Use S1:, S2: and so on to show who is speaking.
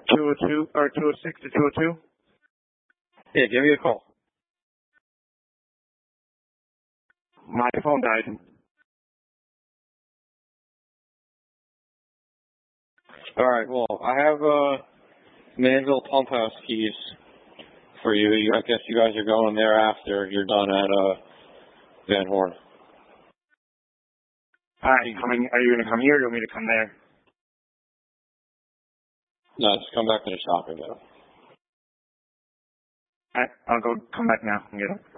S1: 202 or 206 to 202?
S2: Yeah, give me a call.
S1: My phone died.
S2: All right, well, I have Manville Pump House keys for you. I guess you guys are going there after you're done at Van Horn.
S1: All right, are you going to come here or do you want me to come there?
S2: No, just come back to the shop again.
S1: All right, I'll go come back now and get them.